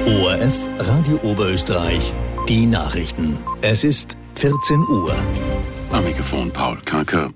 ORF Radio Oberösterreich, die Nachrichten. Es ist 14 Uhr. Am Mikrofon Paul Kanker.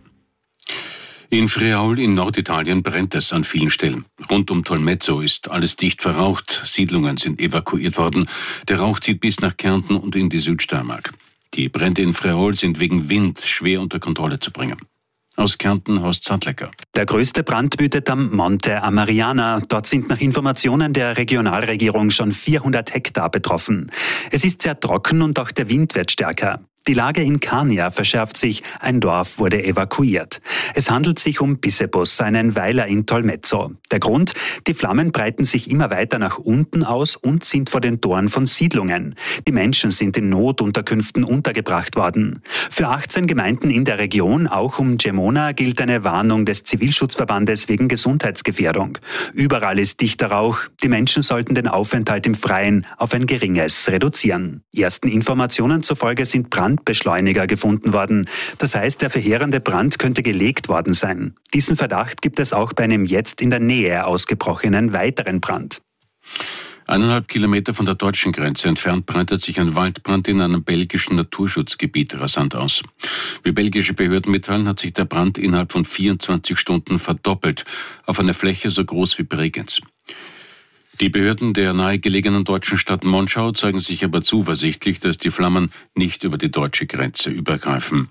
In Friaul in Norditalien brennt es an vielen Stellen. Rund um Tolmezzo ist alles dicht verraucht, Siedlungen sind evakuiert worden. Der Rauch zieht bis nach Kärnten und in die Südsteiermark. Die Brände in Friaul sind wegen Wind schwer unter Kontrolle zu bringen. Aus Kärnten, Horst Zadlecker. Der größte Brand wütet am Monte Amariana. Dort sind nach Informationen der Regionalregierung schon 400 Hektar betroffen. Es ist sehr trocken und auch der Wind wird stärker. Die Lage in Kania verschärft sich, ein Dorf wurde evakuiert. Es handelt sich um Bissebus, einen Weiler in Tolmezzo. Der Grund? Die Flammen breiten sich immer weiter nach unten aus und sind vor den Toren von Siedlungen. Die Menschen sind in Notunterkünften untergebracht worden. Für 18 Gemeinden in der Region, auch um Gemona, gilt eine Warnung des Zivilschutzverbandes wegen Gesundheitsgefährdung. Überall ist dichter Rauch. Die Menschen sollten den Aufenthalt im Freien auf ein geringes reduzieren. Ersten Informationen zufolge sind Brandbeschleuniger gefunden worden. Das heißt, der verheerende Brand könnte gelegt worden sein. Diesen Verdacht gibt es auch bei einem jetzt in der Nähe ausgebrochenen weiteren Brand. 1,5 Kilometer von der deutschen Grenze entfernt breitet sich ein Waldbrand in einem belgischen Naturschutzgebiet rasant aus. Wie belgische Behörden mitteilen, hat sich der Brand innerhalb von 24 Stunden verdoppelt, auf eine Fläche so groß wie Bregenz. Die Behörden der nahegelegenen deutschen Stadt Monschau zeigen sich aber zuversichtlich, dass die Flammen nicht über die deutsche Grenze übergreifen.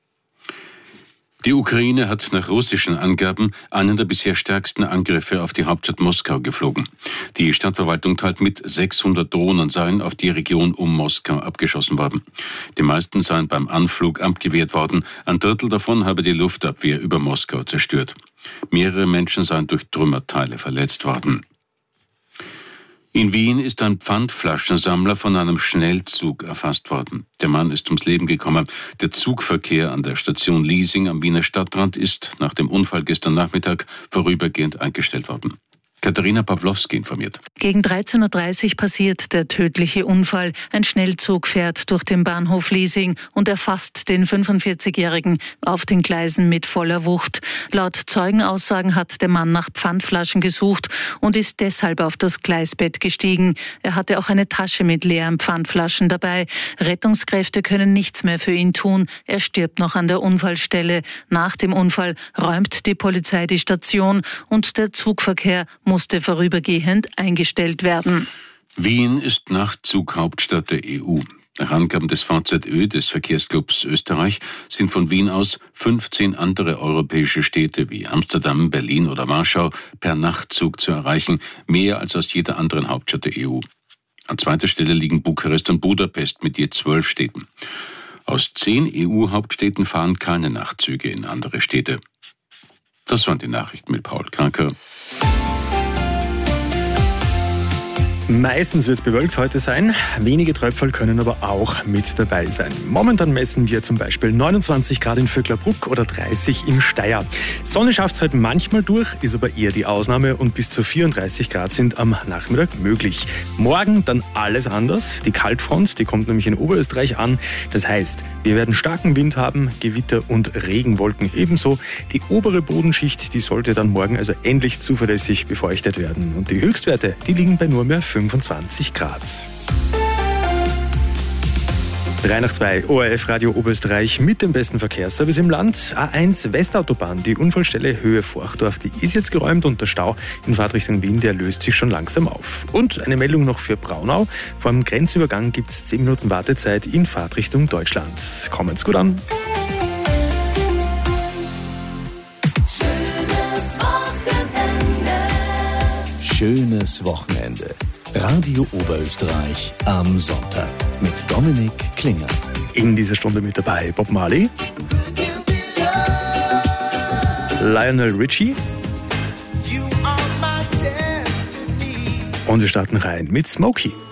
Die Ukraine hat nach russischen Angaben einen der bisher stärksten Angriffe auf die Hauptstadt Moskau geflogen. Die Stadtverwaltung teilt mit, 600 Drohnen seien auf die Region um Moskau abgeschossen worden. Die meisten seien beim Anflug abgewehrt worden. Ein Drittel davon habe die Luftabwehr über Moskau zerstört. Mehrere Menschen seien durch Trümmerteile verletzt worden. In Wien ist ein Pfandflaschensammler von einem Schnellzug erfasst worden. Der Mann ist ums Leben gekommen. Der Zugverkehr an der Station Liesing am Wiener Stadtrand ist nach dem Unfall gestern Nachmittag vorübergehend eingestellt worden. Katharina Pawlowski informiert. Gegen 13.30 Uhr passiert der tödliche Unfall. Ein Schnellzug fährt durch den Bahnhof Liesing und erfasst den 45-Jährigen auf den Gleisen mit voller Wucht. Laut Zeugenaussagen hat der Mann nach Pfandflaschen gesucht und ist deshalb auf das Gleisbett gestiegen. Er hatte auch eine Tasche mit leeren Pfandflaschen dabei. Rettungskräfte können nichts mehr für ihn tun. Er stirbt noch an der Unfallstelle. Nach dem Unfall räumt die Polizei die Station und der Zugverkehr musste vorübergehend eingestellt werden. Wien ist Nachtzughauptstadt der EU. Nach Angaben des VZÖ, des Verkehrsclubs Österreich, sind von Wien aus 15 andere europäische Städte wie Amsterdam, Berlin oder Warschau per Nachtzug zu erreichen, mehr als aus jeder anderen Hauptstadt der EU. An zweiter Stelle liegen Bukarest und Budapest mit je 12 Städten. Aus 10 EU-Hauptstädten fahren keine Nachtzüge in andere Städte. Das waren die Nachrichten mit Paul Kanker. Meistens wird es bewölkt heute sein, wenige Tröpfel können aber auch mit dabei sein. Momentan messen wir zum Beispiel 29 Grad in Vöcklerbruck oder 30 in Steyr. Sonne schafft es heute manchmal durch, ist aber eher die Ausnahme und bis zu 34 Grad sind am Nachmittag möglich. Morgen dann alles anders. Die Kaltfront, die kommt nämlich in Oberösterreich an. Das heißt, wir werden starken Wind haben, Gewitter und Regenwolken ebenso. Die obere Bodenschicht, die sollte dann morgen also endlich zuverlässig befeuchtet werden. Und die Höchstwerte, die liegen bei nur mehr 25 Grad. 3 nach 2, ORF Radio Oberösterreich mit dem besten Verkehrsservice im Land. A1 Westautobahn, die Unfallstelle Höhe Forchdorf, die ist jetzt geräumt und der Stau in Fahrtrichtung Wien, der löst sich schon langsam auf. Und eine Meldung noch für Braunau. Vor dem Grenzübergang gibt es 10 Minuten Wartezeit in Fahrtrichtung Deutschland. Kommen's gut an. Schönes Wochenende. Radio Oberösterreich am Sonntag mit Dominik Klinger. In dieser Stunde mit dabei Bob Marley, Lionel Richie und wir starten rein mit Smokey.